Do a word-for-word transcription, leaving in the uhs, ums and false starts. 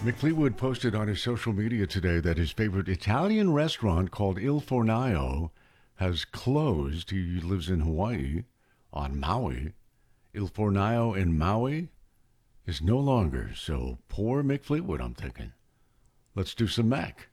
Mick Fleetwood posted on his social media today that his favorite Italian restaurant called Il Fornaio has closed. He lives in Hawaii on Maui. Il Fornaio in Maui is no longer. So poor Mick Fleetwood, I'm thinking. Let's do some Mac.